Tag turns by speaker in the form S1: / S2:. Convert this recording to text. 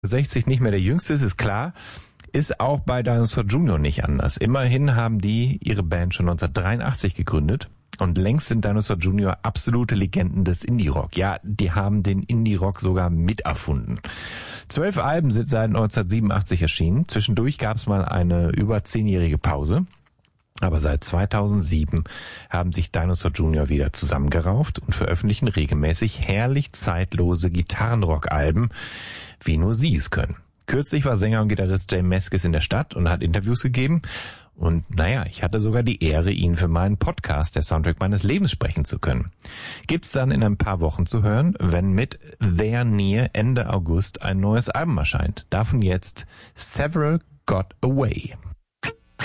S1: 60 nicht mehr der Jüngste ist klar. Ist auch bei Dinosaur Jr. nicht anders. Immerhin haben die ihre Band schon 1983 gegründet. Und längst sind Dinosaur Jr. absolute Legenden des Indie-Rock. Ja, die haben den Indie-Rock sogar miterfunden. 12 Alben sind seit 1987 erschienen. Zwischendurch gab es mal eine über 10-jährige Pause. Aber seit 2007 haben sich Dinosaur Jr. wieder zusammengerauft und veröffentlichen regelmäßig herrlich zeitlose Gitarrenrock-Alben, wie nur sie es können. Kürzlich war Sänger und Gitarrist Jay Meskis in der Stadt und hat Interviews gegeben. Und ich hatte sogar die Ehre, ihn für meinen Podcast, der Soundtrack meines Lebens, sprechen zu können. Gibt's dann in ein paar Wochen zu hören, wenn mit There Near Ende August ein neues Album erscheint. Davon jetzt Several Got Away.